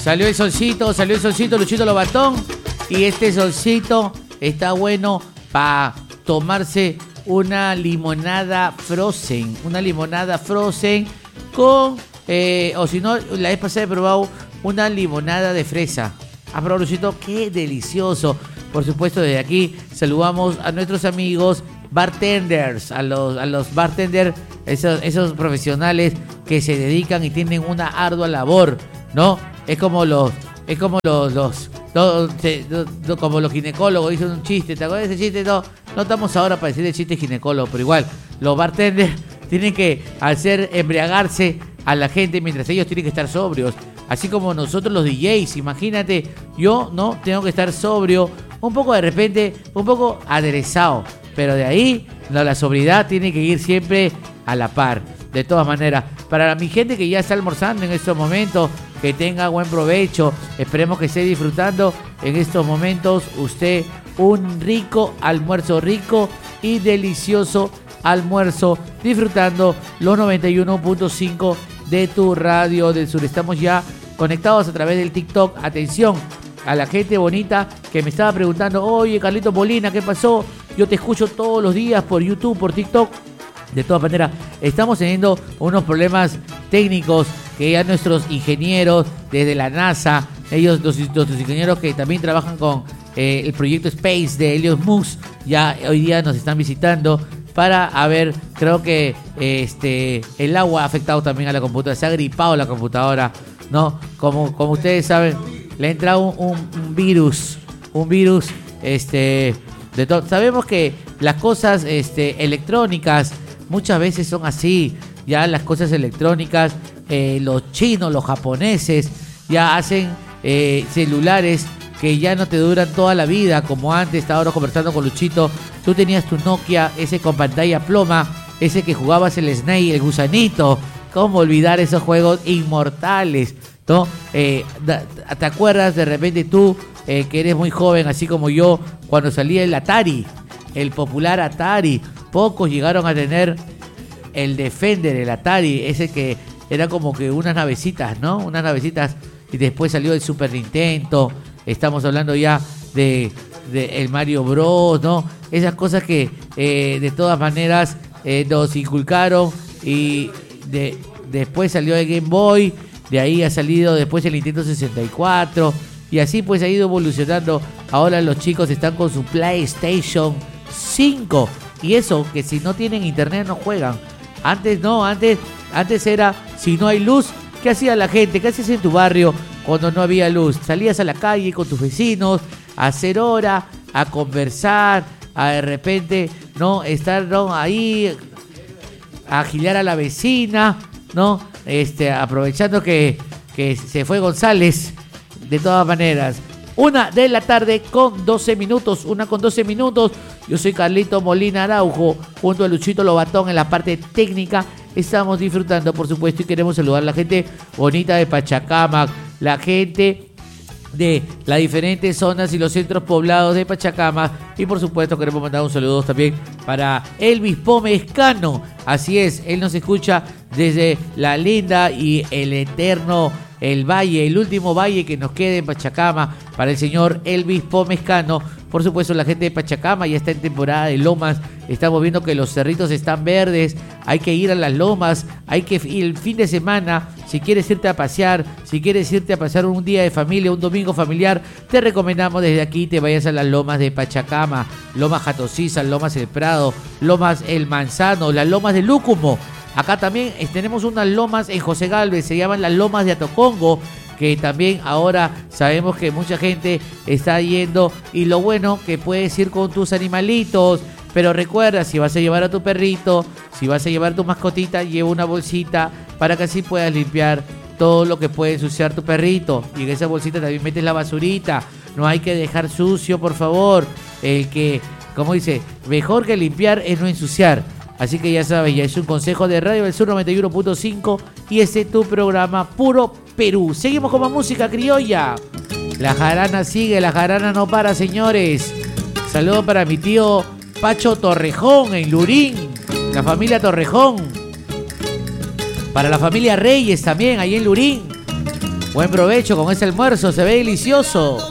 Salió el solcito, Luchito Lobatón. Y este solcito está bueno para tomarse una limonada frozen. Una limonada frozen con, o si no, la vez pasada he probado una limonada de fresa. ¿Has probado, Luchito? ¡Qué delicioso! Por supuesto, desde aquí saludamos a nuestros amigos bartenders, a los bartenders, esos profesionales que se dedican y tienen una ardua labor, ¿no? Es como los ginecólogos, dicen un chiste, ¿te acuerdas de ese chiste? No estamos ahora para decir el chiste ginecólogo, pero igual, los bartenders tienen que hacer embriagarse a la gente mientras ellos tienen que estar sobrios. Así como nosotros los DJs, imagínate, yo no tengo que estar sobrio, un poco de repente, un poco aderezado, pero de ahí la sobriedad tiene que ir siempre a la par. De todas maneras, para mi gente que ya está almorzando en estos momentos, que tenga buen provecho, esperemos que esté disfrutando en estos momentos usted un rico almuerzo, rico y delicioso almuerzo, disfrutando los 91.5 de tu radio del sur. Estamos ya conectados a través del TikTok. Atención a la gente bonita que me estaba preguntando: oye, Carlito Molina, ¿qué pasó? Yo te escucho todos los días por YouTube, por TikTok. De todas maneras, estamos teniendo unos problemas técnicos que ya nuestros ingenieros desde la NASA, ellos, los ingenieros que también trabajan con el proyecto Space de Helios Musk, ya hoy día nos están visitando para ver, creo que el agua ha afectado también a la computadora, se ha gripado la computadora, ¿no? Como ustedes saben, le ha entrado un virus, sabemos que las cosas electrónicas muchas veces son así, ya las cosas electrónicas, los chinos, los japoneses, ya hacen celulares que ya no te duran toda la vida, como antes. Estaba ahora conversando con Luchito, tú tenías tu Nokia, ese con pantalla ploma, ese que jugabas el Snake, el gusanito, cómo olvidar esos juegos inmortales, ¿no? ¿Te acuerdas de repente tú, que eres muy joven, así como yo, cuando salía el Atari, el popular Atari? Pocos llegaron a tener el Defender, el Atari, ese que era como que unas navecitas, ¿no? Unas navecitas, y después salió el Super Nintendo. Estamos hablando ya de el Mario Bros, ¿no? Esas cosas que de todas maneras nos inculcaron, y después salió el Game Boy, de ahí ha salido después el Nintendo 64, y así pues ha ido evolucionando. Ahora los chicos están con su PlayStation 5, y eso que si no tienen internet no juegan. Antes no, antes era, si no hay luz, ¿qué hacía la gente? ¿Qué hacías en tu barrio cuando no había luz? Salías a la calle con tus vecinos a hacer hora, a conversar, a de repente, ¿no? Estar, ¿no? Ahí, a agiliar a la vecina, ¿no? Aprovechando que se fue González. De todas maneras, 1:12 p.m. Yo soy Carlito Molina Araujo, junto a Luchito Lobatón en la parte técnica. Estamos disfrutando, por supuesto, y queremos saludar a la gente bonita de Pachacamac, la gente de las diferentes zonas y los centros poblados de Pachacamac, y por supuesto queremos mandar un saludo también para Elvis Pomescano. Así es, él nos escucha desde la linda y el eterno el valle, el último valle que nos quede en Pachacamac, para el señor Elvis Pomescano. Por supuesto, la gente de Pachacamac ya está en temporada de lomas. Estamos viendo que los cerritos están verdes. Hay que ir a las lomas. Hay que ir el fin de semana. Si quieres irte a pasear, un día de familia, un domingo familiar, te recomendamos desde aquí te vayas a las lomas de Pachacamac, Lomas Jatosiza, Lomas El Prado, Lomas El Manzano, las lomas de Lúcumo. Acá también tenemos unas lomas en José Gálvez, se llaman las lomas de Atocongo, que también ahora sabemos que mucha gente está yendo, y lo bueno que puedes ir con tus animalitos. Pero recuerda, si vas a llevar a tu perrito, si vas a llevar a tu mascotita, lleva una bolsita para que así puedas limpiar todo lo que puede ensuciar tu perrito, y en esa bolsita también metes la basurita. No hay que dejar sucio, por favor. Como dice, mejor que limpiar es no ensuciar. Así que ya sabes, ya es un consejo de Radio del Sur 91.5, y este es tu programa Puro Perú. Seguimos con más música criolla. La jarana sigue, la jarana no para, señores. Saludos para mi tío Pacho Torrejón en Lurín, la familia Torrejón. Para la familia Reyes también, ahí en Lurín. Buen provecho con ese almuerzo, se ve delicioso.